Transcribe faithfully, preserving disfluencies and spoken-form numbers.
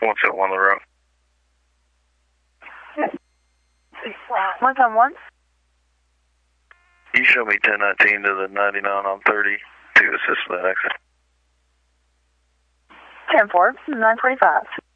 one seven one the route. one seven one? You show me ten nineteen to the ninety-nine on thirty to assist with that exit. ten four, nine twenty-five.